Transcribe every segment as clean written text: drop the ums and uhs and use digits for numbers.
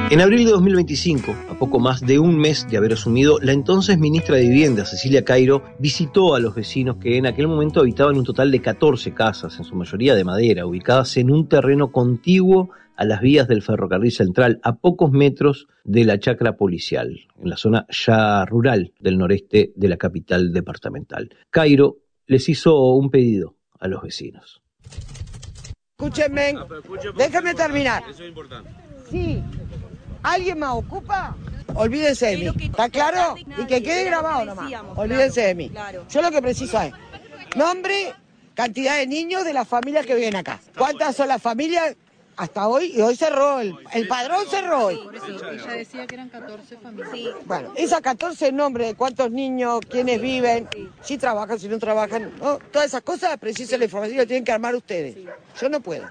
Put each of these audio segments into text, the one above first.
En abril de 2025, a poco más de un mes de haber asumido, la entonces ministra de Vivienda, Cecilia Cairo, visitó a los vecinos que en aquel momento habitaban un total de 14 casas, en su mayoría de madera, ubicadas en un terreno contiguo a las vías del ferrocarril central, a pocos metros de la chacra policial, en la zona ya rural del noreste de la capital departamental. Cairo les hizo un pedido a los vecinos. Escúchenme, déjenme terminar. Eso es importante. Sí. ¿Alguien más ocupa? Olvídense de mí, ¿está claro? Y que quede grabado nomás, olvídense de mí. Yo lo que preciso es nombre, cantidad de niños de las familias que viven acá. ¿Cuántas son las familias hasta hoy? Y hoy cerró, el padrón cerró hoy. Por eso ella decía que eran 14 familias. Sí. Bueno, esas 14 nombres de cuántos niños, quiénes viven, si trabajan, si no trabajan, ¿no? Todas esas cosas preciso la información la tienen que armar ustedes. Yo no puedo.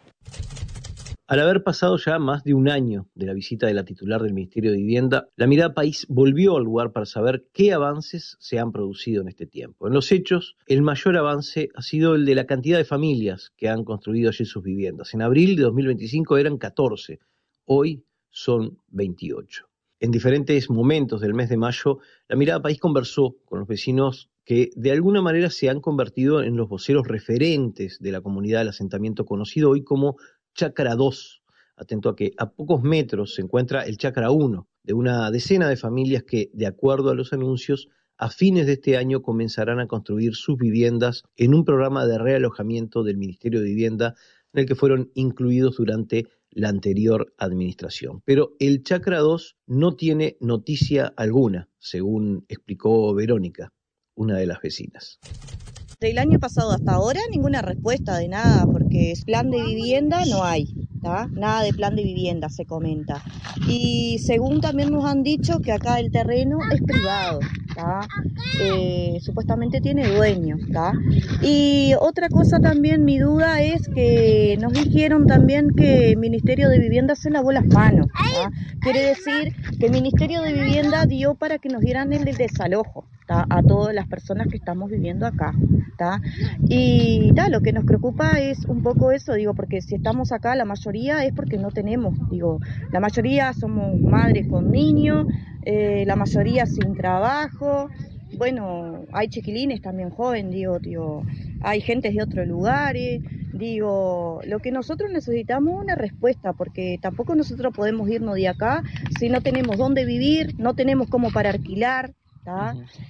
Al haber pasado ya más de un año de la visita de la titular del Ministerio de Vivienda, la Mirada País volvió al lugar para saber qué avances se han producido en este tiempo. En los hechos, el mayor avance ha sido el de la cantidad de familias que han construido allí sus viviendas. En abril de 2025 eran 14, hoy son 28. En diferentes momentos del mes de mayo, la Mirada País conversó con los vecinos que de alguna manera se han convertido en los voceros referentes de la comunidad del asentamiento conocido hoy como Chacra 2, atento a que a pocos metros se encuentra el Chacra 1, de una decena de familias que, de acuerdo a los anuncios, a fines de este año comenzarán a construir sus viviendas en un programa de realojamiento del Ministerio de Vivienda en el que fueron incluidos durante la anterior administración. Pero el Chacra 2 no tiene noticia alguna, según explicó Verónica, una de las vecinas. Del año pasado hasta ahora ninguna respuesta de nada, porque plan de vivienda no hay, ¿tá? Nada de plan de vivienda se comenta. Y según también nos han dicho que acá el terreno es privado, ¿tá? Supuestamente tiene dueño, ¿tá? Y otra cosa también, mi duda es que nos dijeron también que el Ministerio de Vivienda se lavó las manos, ¿tá? Quiere decir que el Ministerio de Vivienda dio para que nos dieran el desalojo, ¿tá? A todas las personas que estamos viviendo acá, ¿tá? Y lo que nos preocupa es un poco eso, digo, porque si estamos acá la mayoría es porque no tenemos, digo, la mayoría somos madres con niños, la mayoría sin trabajo, bueno, hay chiquilines también jóvenes, digo, hay gente de otros lugares, digo, lo que nosotros necesitamos es una respuesta, porque tampoco nosotros podemos irnos de acá si no tenemos dónde vivir, no tenemos cómo para alquilar, ¿tá?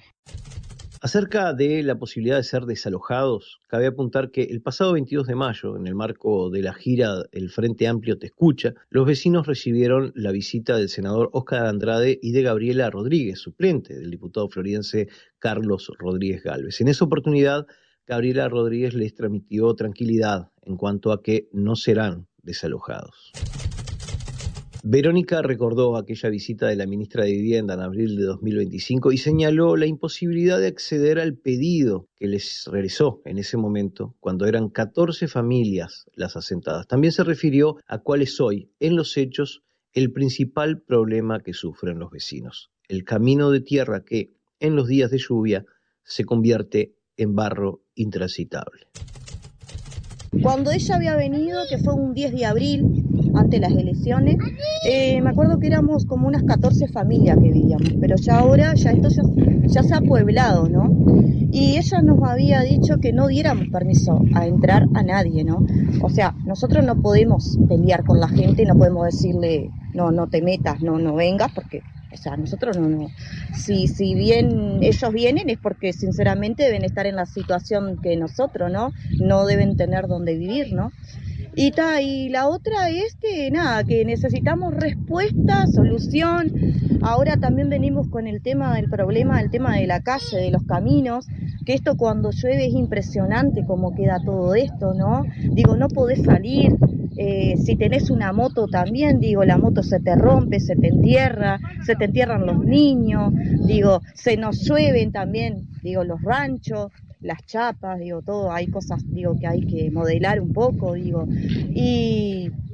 Acerca de la posibilidad de ser desalojados, cabe apuntar que el pasado 22 de mayo, en el marco de la gira El Frente Amplio Te Escucha, los vecinos recibieron la visita del senador Óscar Andrade y de Gabriela Rodríguez, suplente del diputado floridense Carlos Rodríguez Gálvez. En esa oportunidad, Gabriela Rodríguez les transmitió tranquilidad en cuanto a que no serán desalojados. Verónica recordó aquella visita de la ministra de Vivienda en abril de 2025 y señaló la imposibilidad de acceder al pedido que les realizó en ese momento, cuando eran 14 familias las asentadas. También se refirió a cuál es hoy, en los hechos, el principal problema que sufren los vecinos: el camino de tierra que, en los días de lluvia, se convierte en barro intransitable. Cuando ella había venido, que fue un 10 de abril, ante las elecciones, me acuerdo que éramos como unas 14 familias que vivíamos, pero ya ahora esto ya se ha pueblado, ¿no? Y ella nos había dicho que no diéramos permiso a entrar a nadie, ¿no? O sea, nosotros no podemos pelear con la gente, no podemos decirle, no te metas, no vengas, porque, o sea, nosotros no. Si bien ellos vienen es porque sinceramente deben estar en la situación que nosotros, ¿no? No deben tener donde vivir, ¿no? Y la otra es que que necesitamos respuesta, solución. Ahora también venimos con el tema del problema, el tema de la calle, de los caminos, que esto cuando llueve es impresionante cómo queda todo esto, ¿no? Digo, no podés salir, si tenés una moto también, digo, la moto se te rompe, se te entierran los niños, digo, se nos llueven también, digo, los ranchos, las chapas, digo, todo, hay cosas, digo, que hay que modelar un poco, digo, y